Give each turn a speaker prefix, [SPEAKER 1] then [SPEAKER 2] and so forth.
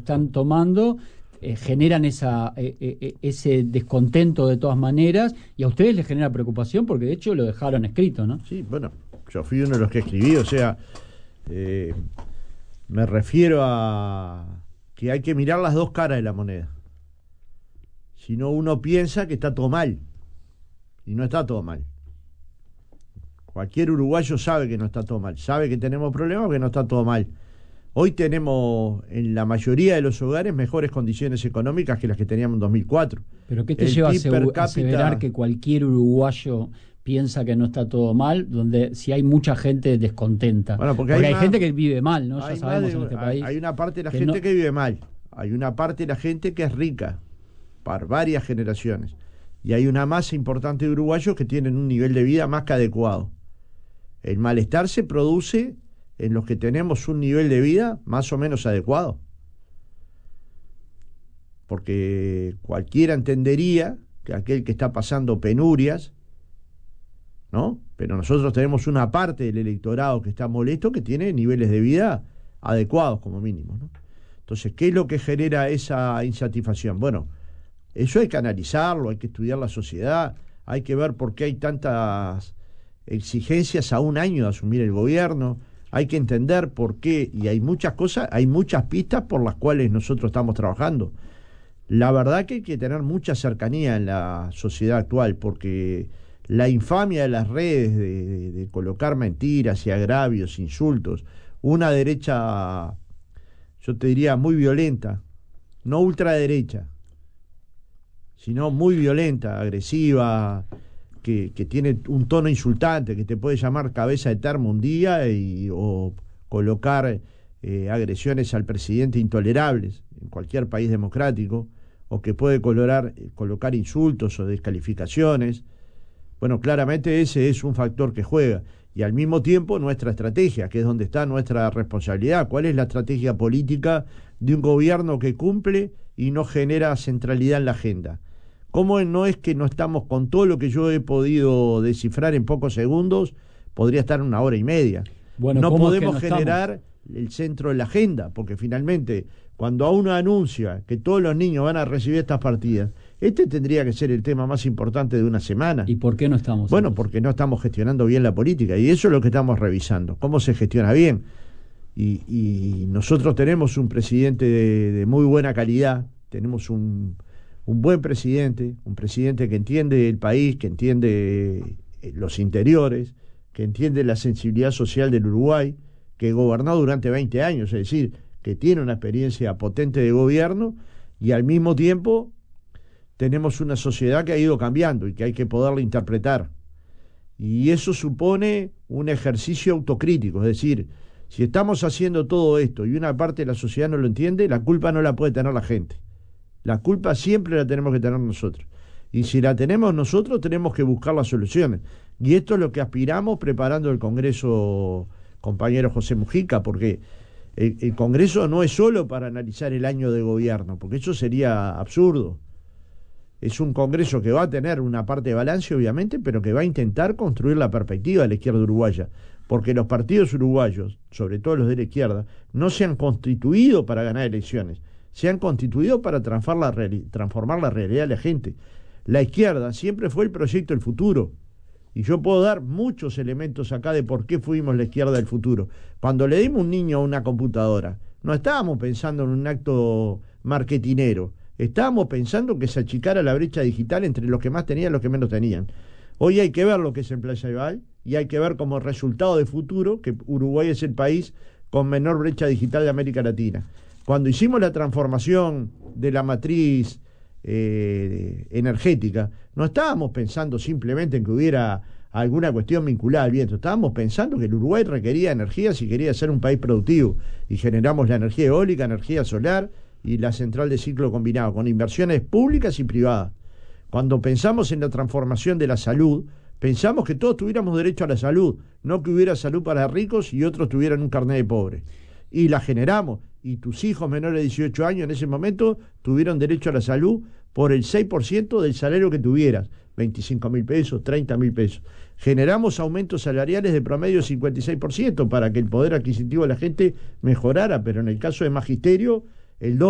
[SPEAKER 1] están tomando generan ese descontento de todas maneras, y a ustedes les genera preocupación porque de hecho lo dejaron escrito, ¿no?
[SPEAKER 2] Sí, bueno, yo fui uno de los que escribí, o sea, me refiero a que hay que mirar las dos caras de la moneda. Si no, uno piensa que está todo mal, y no está todo mal. Cualquier uruguayo sabe que no está todo mal, sabe que tenemos problemas, que no está todo mal. Hoy tenemos en la mayoría de los hogares mejores condiciones económicas que las que teníamos en 2004.
[SPEAKER 1] ¿Pero qué te lleva a aseverar que cualquier uruguayo piensa que no está todo mal, donde si hay mucha gente descontenta?
[SPEAKER 2] Bueno, porque
[SPEAKER 1] hay gente que vive mal, ¿no? Ya sabemos en este país.
[SPEAKER 2] Hay una parte de la gente que vive mal, hay una parte de la gente que es rica, para varias generaciones, y hay una masa importante de uruguayos que tienen un nivel de vida más que adecuado. El malestar se produce en los que tenemos un nivel de vida más o menos adecuado. Porque cualquiera entendería que aquel que está pasando penurias, ¿no? Pero nosotros tenemos una parte del electorado que está molesto, que tiene niveles de vida adecuados como mínimo, ¿no? Entonces, ¿qué es lo que genera esa insatisfacción? Bueno, eso hay que analizarlo, hay que estudiar la sociedad, hay que ver por qué hay tantas exigencias a un año de asumir el gobierno. Hay que entender por qué, y hay muchas cosas, hay muchas pistas por las cuales nosotros estamos trabajando. La verdad que hay que tener mucha cercanía en la sociedad actual, porque la infamia de las redes de colocar mentiras y agravios, insultos, una derecha, yo te diría, muy violenta, no ultraderecha, sino muy violenta, agresiva, que tiene un tono insultante, que te puede llamar cabeza de termo un día o colocar agresiones al presidente intolerables en cualquier país democrático, o que puede colocar insultos o descalificaciones. Bueno, claramente ese es un factor que juega. Y al mismo tiempo nuestra estrategia, que es donde está nuestra responsabilidad. ¿Cuál es la estrategia política de un gobierno que cumple y no genera centralidad en la agenda? ¿Cómo no es que no estamos con todo lo que yo he podido descifrar en pocos segundos? Podría estar en 1 hora y media.
[SPEAKER 1] Bueno,
[SPEAKER 2] no podemos generar el centro de la agenda, porque finalmente, cuando a uno anuncia que todos los niños van a recibir estas partidas, este tendría que ser el tema más importante de una semana.
[SPEAKER 1] ¿Y por qué no estamos?
[SPEAKER 2] Bueno, entonces, porque no estamos gestionando bien la política, y eso es lo que estamos revisando, cómo se gestiona bien. Y nosotros tenemos un presidente de muy buena calidad, tenemos un buen presidente, un presidente que entiende el país, que entiende los interiores, que entiende la sensibilidad social del Uruguay, que gobernó durante 20 años, es decir, que tiene una experiencia potente de gobierno, y al mismo tiempo tenemos una sociedad que ha ido cambiando y que hay que poderla interpretar. Y eso supone un ejercicio autocrítico, es decir, si estamos haciendo todo esto y una parte de la sociedad no lo entiende, la culpa no la puede tener la gente. La culpa siempre la tenemos que tener nosotros. Y si la tenemos nosotros, tenemos que buscar las soluciones. Y esto es lo que aspiramos preparando el Congreso, compañero José Mujica, porque el Congreso no es solo para analizar el año de gobierno, porque eso sería absurdo. Es un Congreso que va a tener una parte de balance, obviamente, pero que va a intentar construir la perspectiva de la izquierda uruguaya, porque los partidos uruguayos, sobre todo los de la izquierda, no se han constituido para ganar elecciones, se han constituido para transformar la realidad de la gente. La izquierda siempre fue el proyecto del futuro, y yo puedo dar muchos elementos acá de por qué fuimos la izquierda del futuro. Cuando le dimos un niño a una computadora, no estábamos pensando en un acto marketinero, estábamos pensando que se achicara la brecha digital entre los que más tenían y los que menos tenían. Hoy hay que ver lo que es en Playa Igual, y hay que ver como resultado de futuro que Uruguay es el país con menor brecha digital de América Latina. Cuando hicimos la transformación de la matriz energética, no estábamos pensando simplemente en que hubiera alguna cuestión vinculada al viento, estábamos pensando que el Uruguay requería energía si quería ser un país productivo, y generamos la energía eólica, energía solar y la central de ciclo combinado, con inversiones públicas y privadas. Cuando pensamos en la transformación de la salud, pensamos que todos tuviéramos derecho a la salud, no que hubiera salud para ricos y otros tuvieran un carnet de pobre. Y la generamos, y tus hijos menores de 18 años en ese momento tuvieron derecho a la salud por el 6% del salario que tuvieras, 25.000 pesos, 30.000 pesos. Generamos aumentos salariales de promedio de 56% para que el poder adquisitivo de la gente mejorara, pero en el caso de magisterio, el